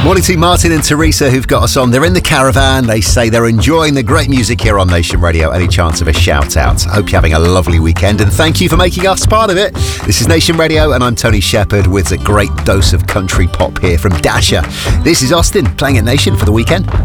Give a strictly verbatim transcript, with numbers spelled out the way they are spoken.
Morning to Martin and Teresa, who've got us on. They're in the caravan. They say they're enjoying the great music here on Nation Radio. Any chance of a shout out? Hope you're having a lovely weekend, and thank you for making us part of it. This is Nation Radio, and I'm Tony Shepherd with a great dose of country pop here from Dasher. This is Austin playing at Nation for the weekend.